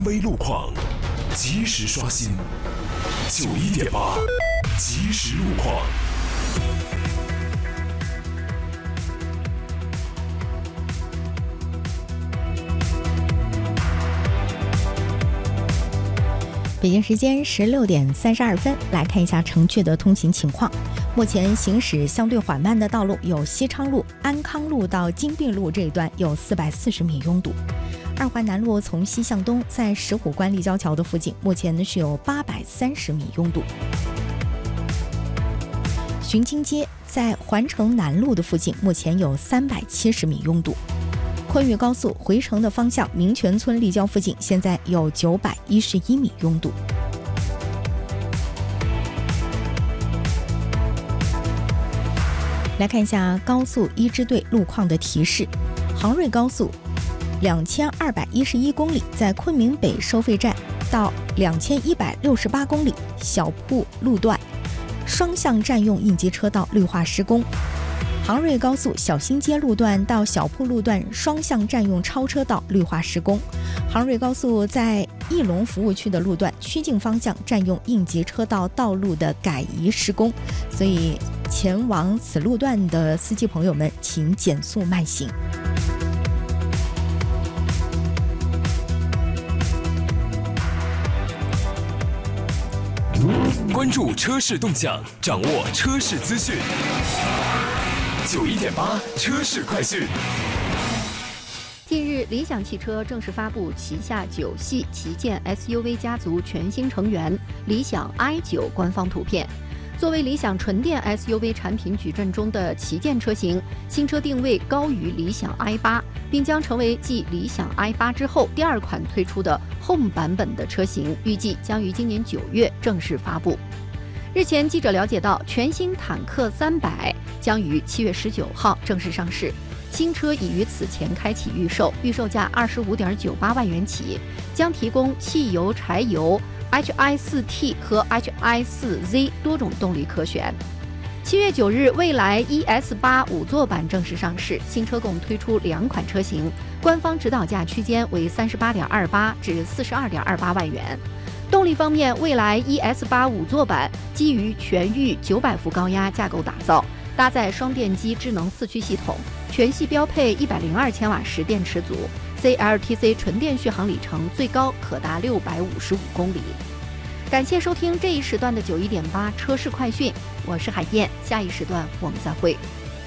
微路况，及时刷新91.8，即时路况。 北京时间16点32分，来看一下城区的通行情况。目前行驶相对缓慢的道路有西昌路、安康路到金碧路这一段有440米拥堵。二环南路从西向东，在石虎关立交桥的附近，目前是有830米拥堵。巡京街在环城南路的附近，目前有370米拥堵。昆玉高速回城的方向，民权村立交附近现在有911米拥堵。来看一下高速一支队路况的提示。杭瑞高速2211公里，在昆明北收费站到2168公里小铺路段双向占用应急车道绿化施工。杭瑞高速小新街路段到小铺路段双向占用超车道绿化施工。杭瑞高速在义龙服务区的路段曲径方向占用应急车道道路的改移施工，所以前往此路段的司机朋友们请减速慢行。 关注车市动向，掌握车市资讯。91.8车市快讯。 近日，理想汽车正式发布旗下9系旗舰 SUV 家族全新成员理想 i9 官方图片。作为理想纯电 SUV 产品矩阵中的旗舰车型，新车定位高于理想 i8， 并将成为继理想 i8 之后第2款推出的 Home 版本的车型，预计将于今年9月正式发布。日前，记者了解到，全新坦克300将于7月19号正式上市。新车已于此前开启预售，预售价25.98万元起，将提供汽油、柴油、HI4T 和 HI4Z 多种动力可选。7月9日，蔚来 ES8 5座版正式上市，新车共推出2款车型，官方指导价区间为38.28至42.28万元。动力方面，蔚来 ES8 5座版基于全域900伏高压架构打造，搭载双电机智能4驱系统，全系标配102千瓦时电池组， CLTC 纯电续航里程最高可达655公里。感谢收听这一时段的91.8车市快讯，我是海燕，下一时段我们再会。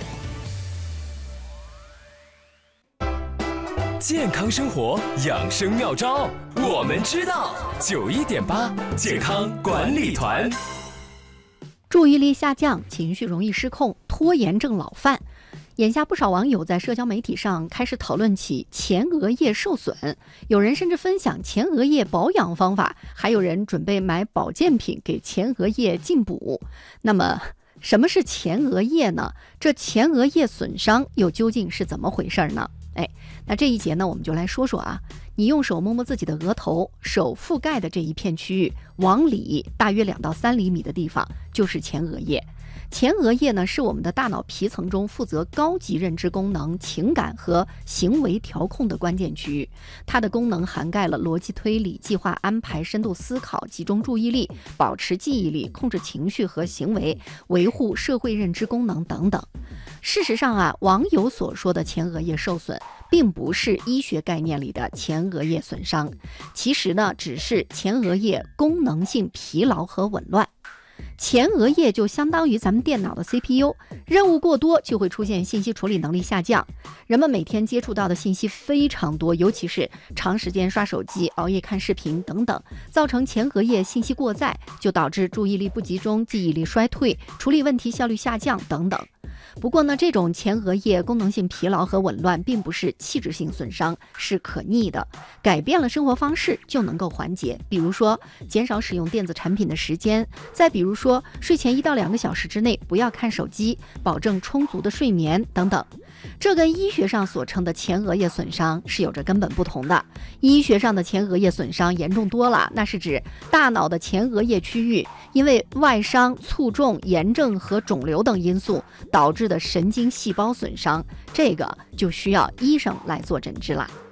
健康生活养生妙招，我们知道。91.8健康管理团。 注意力下降，情绪容易失控，拖延症老犯。眼下不少网友在社交媒体上开始讨论起前额叶受损，有人甚至分享前额叶保养方法，还有人准备买保健品给前额叶进补。那么什么是前额叶呢？这前额叶损伤又究竟是怎么回事呢？那这一节呢，我们就来说说啊，你用手摸摸自己的额头，手覆盖的这一片区域往里大约2到3厘米的地方就是前额叶。前额叶呢，是我们的大脑皮层中负责高级认知功能、情感和行为调控的关键区域。它的功能涵盖了逻辑推理、计划安排、深度思考、集中注意力、保持记忆力、控制情绪和行为、维护社会认知功能等等。事实上啊，网友所说的前额叶受损，并不是医学概念里的前额叶损伤，其实呢，只是前额叶功能性疲劳和紊乱。前额叶就相当于咱们电脑的 CPU， 任务过多就会出现信息处理能力下降。人们每天接触到的信息非常多，尤其是长时间刷手机、熬夜看视频等等，造成前额叶信息过载，就导致注意力不集中、记忆力衰退、处理问题效率下降等等。不过呢，这种前额叶功能性疲劳和紊乱并不是器质性损伤，是可逆的，改变了生活方式就能够缓解。比如说，减少使用电子产品的时间，再比如说，睡前1到2个小时之内不要看手机，保证充足的睡眠等等。这跟医学上所称的前额叶损伤是有着根本不同的。医学上的前额叶损伤严重多了，那是指大脑的前额叶区域因为外伤、卒中、炎症和肿瘤等因素导致的神经细胞损伤，这个就需要医生来做诊治了。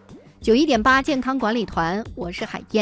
91.8健康管理团，我是海燕。